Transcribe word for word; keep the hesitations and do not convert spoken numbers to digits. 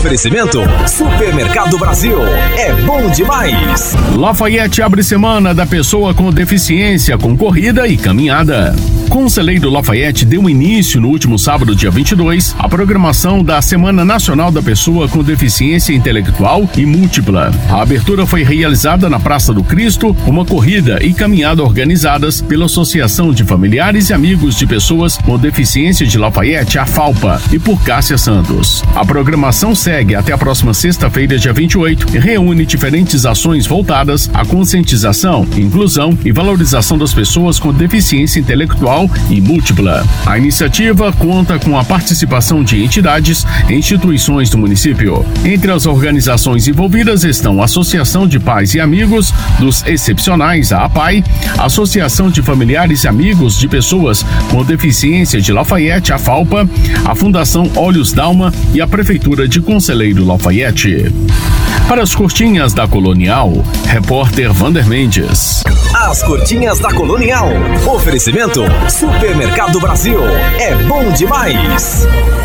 Oferecimento Supermercado Brasil. É bom demais. Lafayette abre semana da pessoa com deficiência com corrida e caminhada. Conselheiro Lafayette deu início no último sábado, dia vinte e dois, à programação da Semana Nacional da Pessoa com Deficiência Intelectual e Múltipla. A abertura foi realizada na Praça do Cristo, uma corrida e caminhada organizadas pela Associação de Familiares e Amigos de Pessoas com Deficiência de Lafayette, a FALPA, e por Cássia Santos. A programação segue até a próxima sexta-feira, dia vinte e oito, e reúne diferentes ações voltadas à conscientização, inclusão e valorização das pessoas com deficiência intelectual e múltipla. A iniciativa conta com a participação de entidades e instituições do município. Entre as organizações envolvidas estão a Associação de Pais e Amigos dos Excepcionais, a APAI, a Associação de Familiares e Amigos de Pessoas com Deficiência de Lafayette, a FALPA, a Fundação Olhos Dalma e a Prefeitura de Conselheiro Lafayette. Para as curtinhas da Colonial, repórter Vander Mendes. As curtinhas da Colonial. Oferecimento Supermercado Brasil. É bom demais.